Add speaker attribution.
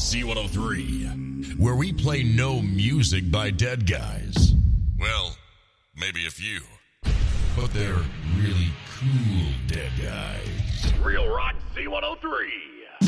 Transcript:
Speaker 1: C103, where we play no music by dead guys. Well, maybe a few. But they're really cool dead guys.
Speaker 2: Real Rock C103.